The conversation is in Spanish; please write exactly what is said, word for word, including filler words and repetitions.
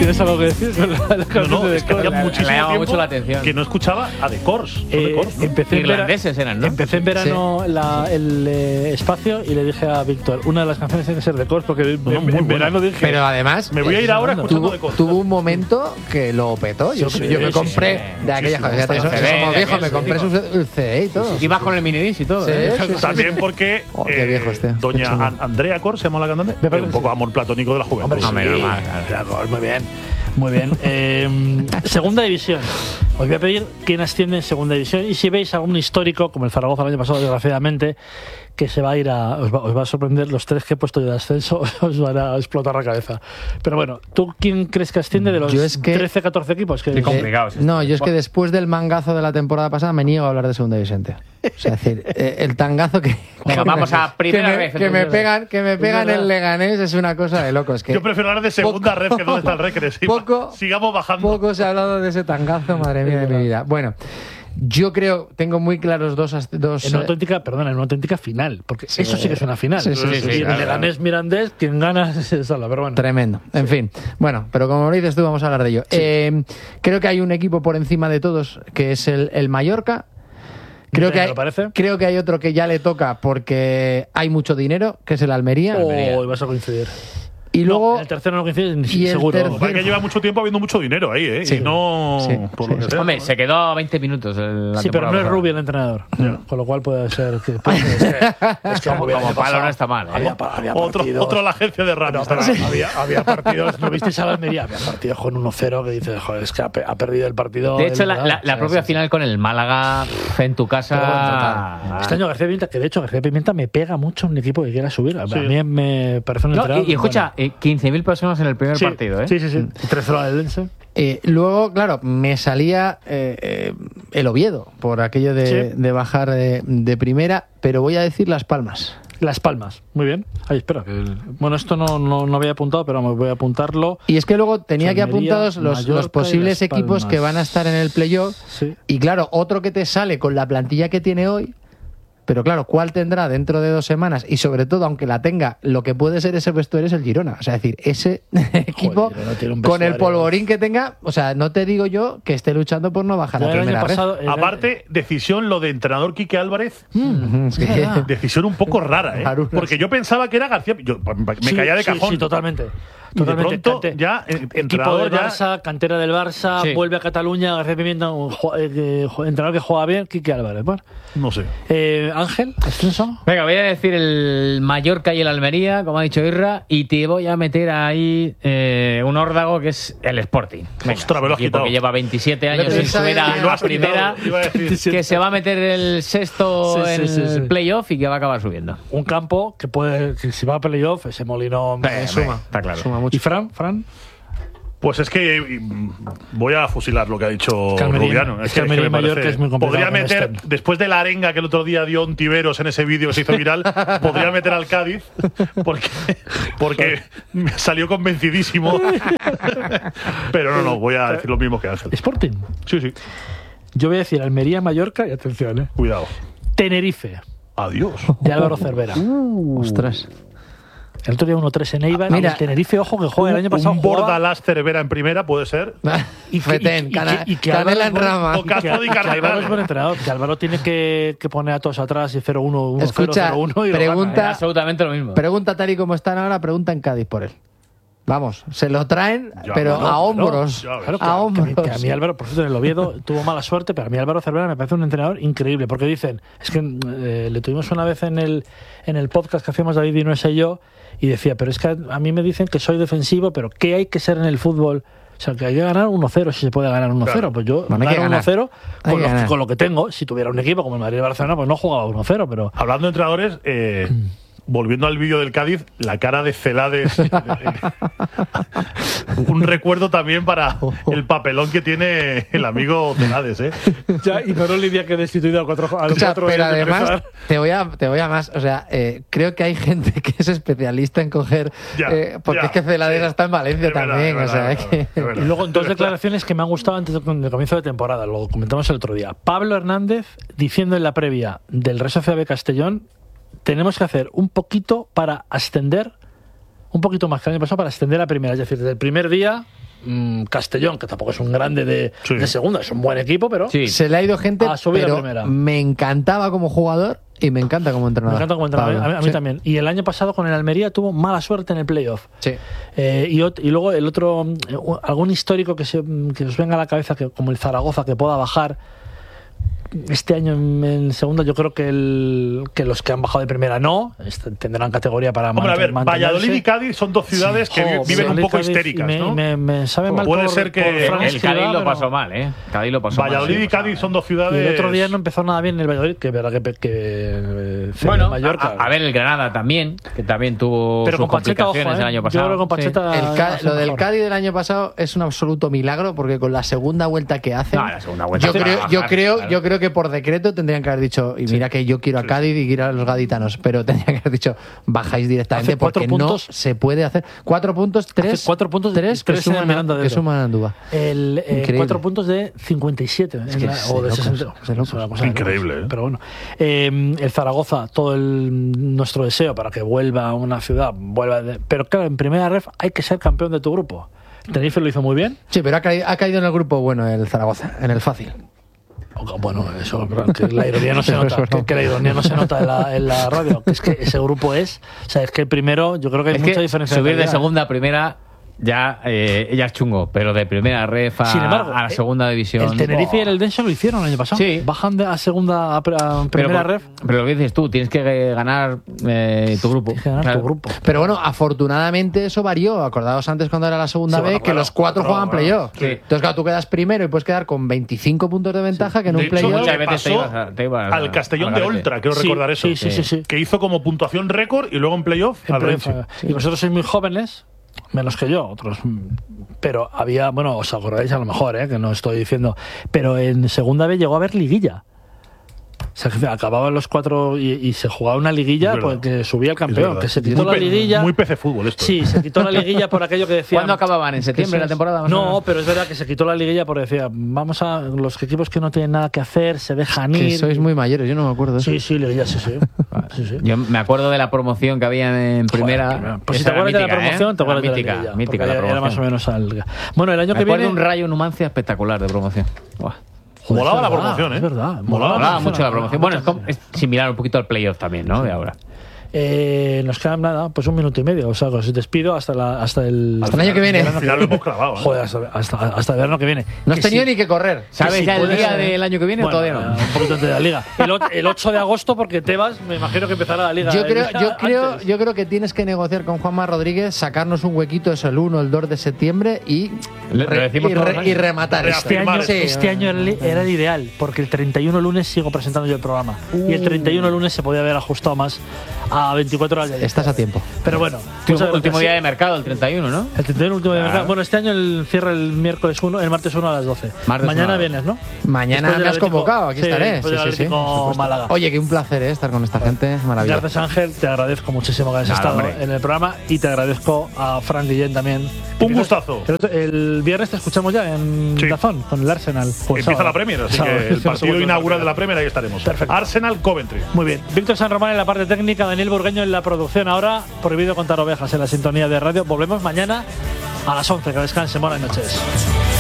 ¿Tienes algo que decir con la, la No, no, es que hacía muchísimo llama tiempo mucho la atención. que no escuchaba a The Corrs. Son Eh, The Corrs, ¿no? empecé en vera- Irlandeses eran, ¿no? Empecé en verano la- el eh, espacio y le dije a Víctor, una de las canciones tiene que ser de Corrs porque en, No, no, muy en buena. verano dije, Pero además, Me voy a ir ahora escuchando tuvo, The Corrs. tuvo un momento que lo petó. Yo, Sí, sí, yo me sí, compré sí. de aquellas Muchísimo. cosas. Eso, C D, eso como de viejo, aquel, me sí, compré digo. su C D y todo. Ibas con el minidisc y todo. Sí, ¿eh? sí, sí. También porque Oh, qué viejo este. doña Qué chulo. An- Andrea Corrs, se llama la cantante, Me parece un que poco sí. amor platónico de la juventud. hombre, sí, Hombre, normal, claro. de Corrs, muy bien. Muy bien. Eh, segunda división. Os voy a pedir quién asciende en segunda división y si veis algún histórico, como el Zaragoza el año pasado, desgraciadamente, que se va a ir a. Os va, os va a sorprender, los tres que he puesto yo de ascenso os van a explotar la cabeza. Pero bueno, ¿tú quién crees que asciende de los Yo es que- trece catorce equipos? Que Qué complicado es esto. No, yo es que después del mangazo de la temporada pasada me niego a hablar de segunda división. tío. O sea, es decir, eh, el tangazo que. Venga, vamos a primera que me, vez, Que me entonces. pegan, que me pegan verdad. el Leganés es una cosa de locos. Que Yo prefiero hablar de segunda poco- red que dónde está el Recre. Sí, poco- sigamos bajando. Poco se ha hablado de ese tangazo, madre mía de mi vida. Bueno, yo creo, tengo muy claros dos. ast- dos En una eh, auténtica, perdona, en una auténtica final, porque eso sí que es una final. Sí, sí, Y sí, en claro, Leganés Mirandés, quien gana es el Sala, pero bueno. Tremendo. En fin. Bueno, pero como lo dices tú, vamos a hablar de ello. Eh, creo que hay un equipo por encima de todos, que es el, el Mallorca. Creo ¿Te que, hay, lo parece? creo que hay otro que ya le toca porque hay mucho dinero, que es el Almería. Oh, vas a coincidir. Y luego. No, el tercero no coincide, ni y el seguro. tercero- Para que lleva mucho tiempo habiendo mucho dinero ahí, ¿eh? Sí. Y no. Sí, por sí. lo que sea. Hombre, se quedó a veinte minutos. el- la Sí, pero no temporada es pasada. Rubio el entrenador. Con lo cual puede ser que. Pues, es que, es que Como, como palo no está mal. ¿eh? había, pa- había Otro, partidos. otro a la agencia de No, radio. pero había, había partidos, ¿no visteis a la Almería? Había partidos con uno cero que dices, joder, es que ha, pe- ha perdido el partido. De hecho, el- la, la- la sí, propia sí, sí. final con el Málaga pf, en tu casa. Pero bueno, total. Este año García Pimienta, que de hecho García Pimienta me pega mucho un equipo que quiera subir. A Sí. mí me parece un No, entrenador. y, y escucha, eh, quince mil personas en el primer sí, partido, ¿eh? Sí, sí, sí. tres cero al Eldense. Eh, luego, claro, me salía eh, eh, el Oviedo por aquello de, Sí. de bajar de, de primera, pero voy a decir Las Palmas. Las Palmas. Muy bien. Ay, espera. Que el- Bueno, esto no, no, no había apuntado, pero me voy a apuntarlo. Y es que luego tenía que Almería, apuntados los, Mallorca los y posibles Las equipos Palmas. que van a estar en el playoff. Sí. Y claro, otro que te sale con la plantilla que tiene hoy, pero claro, ¿cuál tendrá dentro de dos semanas? Y sobre todo, aunque la tenga, lo que puede ser ese vestuario es el Girona. O sea, es decir, ese equipo Girona tiene un con el vestuario. polvorín que tenga, o sea, no te digo yo que esté luchando por no bajar Ya a el año primera red. pasado. el- Aparte, decisión lo de entrenador Quique Álvarez. Ujú, es que- verdad. Decisión un poco rara, ¿eh? Rarunas. Porque yo pensaba que era García. Yo, me Sí, caía de sí, cajón. Sí, totalmente. Y de Totalmente. pronto, Cante- ya, eh, equipo entrenador del ya- Barça, cantera del Barça, Sí. vuelve a Cataluña, García Pimienta, un ju- eh, que ju- entrenador que juega bien, Quique Álvarez. Bueno. No sé. Eh, Ángel, ascenso. Venga, voy a decir el Mallorca y el Almería, como ha dicho Irra, y te voy a meter ahí eh, un órdago que es el Sporting. Venga, Ostras, me lo has equipo quitado. que lleva veintisiete años sin pensaba subir que a me lo a has primera, quitado, iba a decir. que se va a meter el sexto Sí, sí, en sí, sí. el playoff y que va a acabar subiendo. Un campo que puede, que si va a playoff, ese molino me Eh, suma. Está claro. Suma mucho. ¿Y Fran? Fran? Pues es que mm, voy a fusilar lo que ha dicho Es que Almería- Rubiano. es que Almería me y Mallorca parece- es muy complicado Podría con meter, esto. después de la arenga que el otro día dio Ontiveros en ese vídeo que se hizo viral, podría meter al Cádiz porque, porque me salió convencidísimo. Pero no, no, voy a decir lo mismo que Ángel. Sporting. Sí, sí. Yo voy a decir Almería, Mallorca y atención, ¿eh? Cuidado. Tenerife, Adiós. de Álvaro Cervera. Ostras. El otro día uno tres en Eibar. Mira, el Tenerife, ojo, que juega el año pasado. Un jugaba- Bordalás Cervera en primera puede ser. Y que- Fetén, y- y cana- que- y que canela Álvaro en es buen- rama. o Castro que- di que Álvaro Cardenal. es buen entrenador. Que Álvaro tiene que, que poner a todos atrás y cero uno, uno Escucha, cero uno y lo pregunta- gana, ¿eh? Absolutamente lo mismo. Pregunta tal y como están ahora, pregunta en Cádiz por él. Vamos, se lo traen, Ya, pero bueno, a claro, hombros. ya ves. Claro, que, a que a mí- hombros. que a mí Álvaro, por cierto, en el Oviedo tuvo mala suerte, pero a mí Álvaro Cervera me parece un entrenador increíble, porque dicen, es que eh, le tuvimos una vez en el, en el podcast que hacíamos David y no sé yo, y decía, pero es que a, a mí me dicen que soy defensivo, pero ¿qué hay que ser en el fútbol? O sea, que hay que ganar uno cero, si se puede ganar uno cero. Claro. Pues yo Bueno, hay que gano ganar. uno cero Hay con, que lo- ganar. con lo que tengo. Si tuviera un equipo como el Madrid y Barcelona, pues no jugaba uno cero, pero... Hablando de entrenadores, eh, volviendo al vídeo del Cádiz, la cara de Celades. eh, un recuerdo también para el papelón que tiene el amigo Celades, ¿eh? Ya, y no Lidia que destituido a cuatro a los Escucha, cuatro pero años de además, empezar. te voy, a, te voy a más. O sea, eh, creo que hay gente que es especialista en coger. Ya, eh, porque ya, es que Celadera sí. está en Valencia Es verdad, también. es o sea, verdad, es es que. verdad, es verdad. Y luego dos declaraciones que me han gustado antes del del comienzo de temporada, lo comentamos el otro día. Pablo Hernández diciendo en la previa del Real Sociedad de Castellón, tenemos que hacer un poquito para ascender, un poquito más que el año pasado para ascender a primera. Es decir, desde el primer día mm, Castellón, que tampoco es un grande de, Sí. de segunda, es un buen equipo, pero Sí. Se le ha ido gente, Ha subido a pero primera. me encantaba como jugador y me encanta como me entrenador. encanta como entrenador. Pablo. A mí, a mí Sí. también. Y el año pasado con el Almería tuvo mala suerte en el playoff. Sí. Eh, y, ot- y luego el otro, eh, algún histórico que, se, que os venga a la cabeza, que como el Zaragoza, que pueda bajar. Este año en, en segunda yo creo que, el, que los que han bajado de primera no, est- tendrán categoría para Hombre, a manten- ver, mantenerse. Valladolid y Cádiz son dos ciudades que vi- Jo, viven un Valladolid, poco Cádiz, histéricas, y me, ¿no? y me, me sabe mal Puede por- ser que por el- Fran El Escribá, Cádiz lo pero- pasó mal, ¿eh? Cádiz lo pasó mal. Valladolid sí. y Cádiz son dos Y ciudades. el otro día no empezó nada bien el Valladolid, que es verdad que, que, que eh, cedió Bueno, en Mallorca. a, a ver, el Granada también, que también tuvo pero sus con Pacheta, ojo, complicaciones ¿eh? el año Yo pasado. creo que con Sí. Pacheta El Ca- va a ser lo del mejor. Cádiz del año pasado es un absoluto milagro porque con la segunda vuelta que hacen, No, la segunda vuelta yo hace creo, trabajar, yo creo, claro. yo creo que por decreto tendrían que haber dicho, y mira que yo quiero a Cádiz y quiero a los gaditanos, pero tendrían que haber dicho, bajáis directamente Hace cuatro porque puntos. no se puede hacer. Cuatro puntos, tres, Hace cuatro puntos, tres, que tres en el suman, Miranda de que Ebro. suman a Andúba. El, eh, Increíble. cuatro puntos de cincuenta y siete. Es en que la- es o de de locos, sesenta. es de locos. Es una cosa de Increíble, locos. ¿eh? Pero bueno. Eh, el Zaragoza, todo el, nuestro deseo para que vuelva a una ciudad. vuelva de- Pero claro, en primera ref hay que ser campeón de tu grupo. Tenerife lo hizo muy bien. Sí, pero ha caído, ha caído en el grupo bueno el Zaragoza, en el fácil. O- Bueno, eso, claro, que la ironía no se nota. Que, que la ironía no se nota en la, en la radio. Que es que ese grupo es. O sea, es que el primero, yo creo que hay Es mucha que diferencia. subir de calidad. segunda a primera ya, eh, ya es chungo, pero de primera ref a, Sin embargo, a la segunda división. El Tenerife y el Eldense lo hicieron el año pasado. Sí. Bajan de, a segunda, a, pre- a pero, primera por- ref. pero lo que dices tú, tienes que eh, ganar eh, tu grupo. Tienes que ganar Claro. tu grupo. Pero bueno, afortunadamente eso varió. Acordaos antes cuando era la segunda Sí, vez bueno, que claro, los cuatro claro, jugaban claro. playoff. Sí. Entonces, claro, tú quedas primero y puedes quedar con veinticinco puntos de ventaja que en De un hecho, playoff. muchas le veces te pasó ibas a- te ibas a- al Castellón al de garete. Oltra, quiero Sí, recordar eso. sí, sí, sí, sí. Que hizo como puntuación récord y luego en playoff En al playoff, Renfe. Y vosotros sois muy jóvenes, menos que yo, otros. mm, Pero había, bueno, os acordáis a lo mejor, ¿eh? Que no estoy diciendo. Pero en segunda vez llegó a haber liguilla. O sea, que acababan los cuatro y, y se jugaba una liguilla Es verdad. porque subía el Es campeón. verdad. Que se quitó Muy la pe- liguilla. Muy P C fútbol esto. Sí, se quitó la liguilla por aquello que decían. ¿Cuándo acababan? ¿En septiembre que la temporada? más o No, menos? pero es verdad que se quitó la liguilla porque decía, vamos a los equipos que no tienen nada que hacer, se dejan Que ir. sois muy mayores, yo no me acuerdo de eso. Sí, sí, liguilla, sí, sí. sí, sí. Yo me acuerdo de la promoción que había en primera. Joder, pues si Esa te era acuerdas de la mítica, promoción, ¿eh? te acuerdas Era de la mítica, liguilla, mítica porque la era más o promoción. menos al... Bueno, el año Me que acuerdo viene... un Rayo Numancia espectacular de promoción. Buah. Joder, Molaba es la verdad, promoción, ¿eh? Es verdad. Molaba Molaba, Hablaba mucho de la molaba. promoción. Bueno, es, como- es similar un poquito al playoff también, ¿no? De ahora. Eh, nos queda nada, pues un minuto y medio. O sea, os despido hasta, la, hasta el... Hasta el año que viene. Al final lo hemos clavado. ¿eh? Joder, hasta, hasta, hasta el verano que viene. No has Que tenido sí- ni que correr. ¿Sabes que si ya el puede día ser- del año que viene Bueno, o todavía no? eh, Un poquito antes de la liga. El, o- el ocho de agosto, porque Tebas, me imagino que empezará la liga. Yo el creo, día yo, creo, antes. yo creo que tienes que negociar con Juanma Rodríguez, sacarnos un huequito, es el uno, el dos de septiembre y, Le- lo decimos y, todos los y años. rematar esto. Este año, Afirmar. Sí. este año era el- era el ideal, porque el treinta y uno lunes sigo presentando yo el programa. Y el treinta y uno lunes se podía haber ajustado más a veinticuatro horas de Estás a tiempo. Pero bueno, Último, muchas último gracias. día de mercado, el treinta y uno, ¿no? El treinta y uno último día de Claro. mercado. Bueno, este año el cierre el miércoles uno, el martes uno a las doce. Martes Mañana uno a las vienes, ¿no? Mañana Después me del has Atlético- convocado, aquí sí, estaré. después del Sí, sí, sí, Atlético por supuesto. Málaga. Oye, que un placer ¿eh? estar con esta gente, maravilloso. Gracias, Ángel. Te agradezco muchísimo que hayas Nada, estado hombre. en el programa y te agradezco a Fran Guillén también. Un gustazo. El, otro- el viernes te escuchamos ya en Sí. Dazón con el Arsenal. O el Empieza sábado. la Premier, así Sábado. que el partido Sábado. inaugural de la Premier ahí estaremos. Perfecto. Arsenal Coventry. Muy bien. Víctor San Román en la parte técnica, Daniel Burgueño en la producción. Ahora, prohibido contar ovejas en la sintonía de radio. Volvemos mañana a las once. Que descansen. Buenas noches.